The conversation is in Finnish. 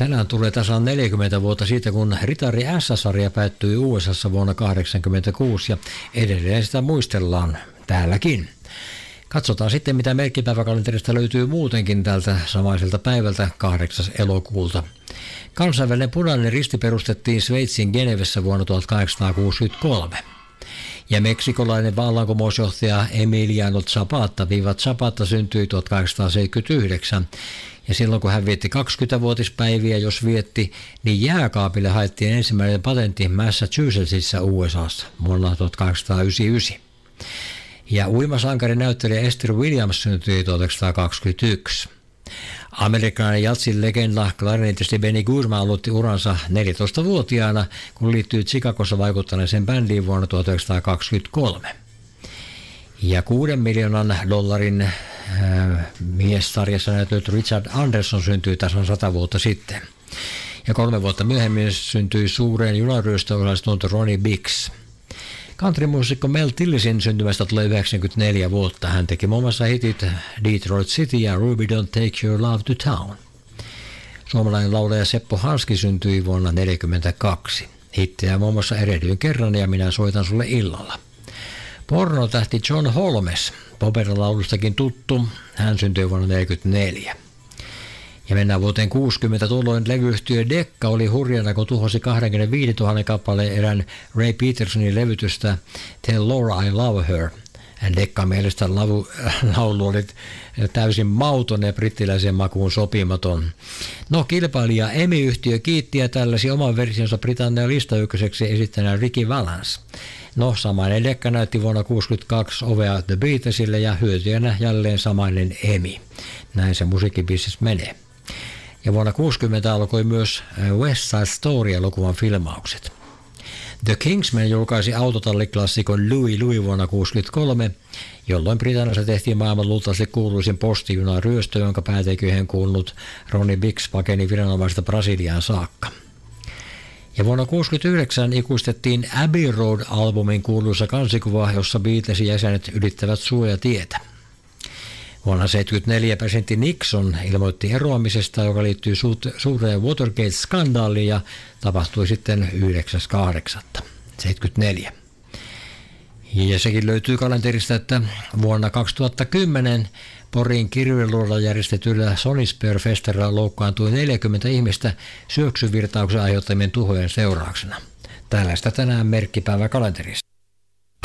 Tänään tulee tasan 40 vuotta siitä, kun Ritari S-sarja päättyi USAssa vuonna 1986 ja edelleen sitä muistellaan täälläkin. Katsotaan sitten, mitä merkkipäiväkalenterista löytyy muutenkin tältä samaiselta päivältä 8. elokuulta. Kansainvälinen punainen risti perustettiin Sveitsin Genevessä vuonna 1863. Ja meksikolainen vallankumousjohtaja Emiliano Zapata syntyi 1879. Ja silloin kun hän vietti 20-vuotispäiviä, jos vietti, niin jääkaapille haettiin ensimmäinen patentti Massachusettsissa USAssa vuonna 1899. Ja uimasankarinäyttelijä Esther Williams syntyi 1921. Amerikkalainen jatsin legenda klarinetisti Benny Goodman aloitti uransa 14-vuotiaana, kun liittyi Chicagossa vaikuttaneeseen bändiin vuonna 1923. Ja $6 miljoonan miessarjassa näytellyt Richard Anderson syntyi tasan 100 vuotta sitten. Ja 3 vuotta myöhemmin syntyi suureen junaryöstöön osallistunut Ronnie Biggs. Countrymuusikko Mel Tillisin syntymästä tulee 94 vuotta. Hän teki muun muassa hitit Detroit City ja Ruby Don't Take Your Love to Town. Suomalainen laulaja Seppo Hanski syntyi vuonna 1942. Hittejä muun muassa Erehdyin kerran ja Minä soitan sulle illalla. Pornotähti John Holmes, Popera-laulustakin tuttu, hän syntyi vuonna 1944. Ja mennään vuoteen 60, tuolloin levyyhtiö Decca oli hurjana, kun tuhosi 25 000 kappaleen erään Ray Petersonin levytystä Tell Laura I Love Her. Deccan mielestä laulu oli täysin mauton ja brittiläisen makuun sopimaton. No, kilpailija EMI-yhtiö kiitti ja tällaisi oman versionsa Britannian listaykköseksi esittäneen Ricky Valance. No, samainen Decca näytti vuonna 1962 ovea The Beatlesille ja hyötyjänä jälleen samainen EMI. Näin se musiikkibisnes menee. Ja vuonna 1960 alkoi myös West Side Story-elokuvan filmaukset. The Kingsmen julkaisi autotalliklassikon Louie Louie vuonna 1963, jolloin Britanniassa tehtiin maailman luultavasti kuuluisin postijunaryöstö, jonka päätekijöihin kuulunut Ronnie Biggs pakeni viranomaista Brasiliaan saakka. Ja vuonna 1969 ikuistettiin Abbey Road-albumin kuuluisa kansikuva, jossa Beatlesin jäsenet ylittävät suojatietä. Vuonna 1974 presidentti Nixon ilmoitti eroamisesta, joka liittyy suureen Watergate-skandaaliin ja tapahtui sitten 9.8.1974. Ja sekin löytyy kalenterista, että vuonna 2010 Porin Kirjuluodolla järjestetyllä Sonisphere-festarilla loukkaantui 40 ihmistä syöksyvirtauksen aiheuttamien tuhojen seurauksena. Tällaista tänään merkkipäivä kalenterissa.